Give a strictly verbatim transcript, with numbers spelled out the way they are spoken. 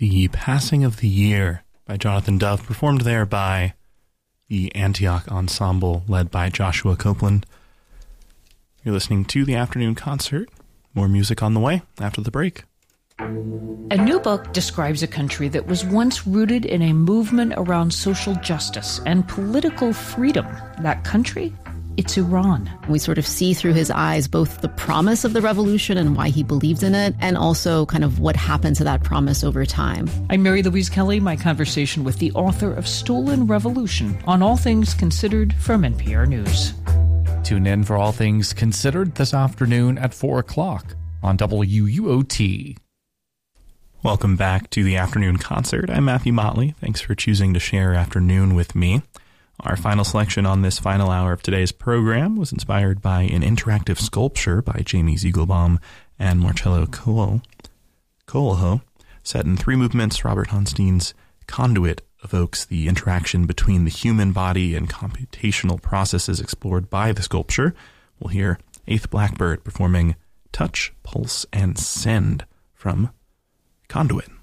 The Passing of the Year by Jonathan Dove, performed there by the Antioch Ensemble, led by Joshua Copeland. You're listening to the Afternoon Concert. More music on the way after the break. A new book describes a country that was once rooted in a movement around social justice and political freedom. That country? It's Iran. We sort of see through his eyes both the promise of the revolution and why he believed in it, and also kind of what happened to that promise over time. I'm Mary Louise Kelly, my conversation with the author of Stolen Revolution on All Things Considered from N P R News. Tune in for All Things Considered this afternoon at four o'clock on W U O T. Welcome back to the Afternoon Concert. I'm Matthew Motley. Thanks for choosing to share afternoon with me. Our final selection on this final hour of today's program was inspired by an interactive sculpture by Jamie Ziegelbaum and Marcello Coelho. Set in three movements, Robert Honstein's Conduit evokes the interaction between the human body and computational processes explored by the sculpture. We'll hear Eighth Blackbird performing Touch, Pulse, and Send from Conduit.